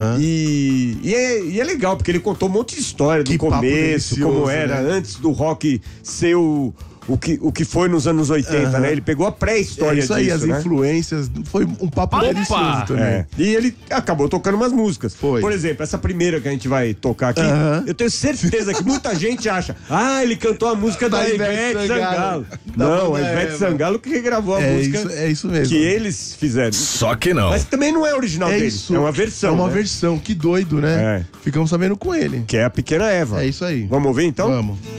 E é legal, porque ele contou um monte de história do começo, como era, né? Antes do rock ser o que foi nos anos 80, né? Ele pegou a pré-história disso, aí, as influências, foi um papo delicioso também. E ele acabou tocando umas músicas. Foi. Por exemplo, essa primeira que a gente vai tocar aqui, eu tenho certeza que muita gente acha, ele cantou a música da Ivete Sangalo. Não, a Ivete Sangalo que regravou a música. É isso mesmo. Que eles fizeram. Só que não. Mas também não é original deles, isso. é uma versão. É uma né? versão, que doido, né? Ficamos sabendo com ele. Que é a Pequena Eva. É isso aí. Vamos ouvir então? Vamos.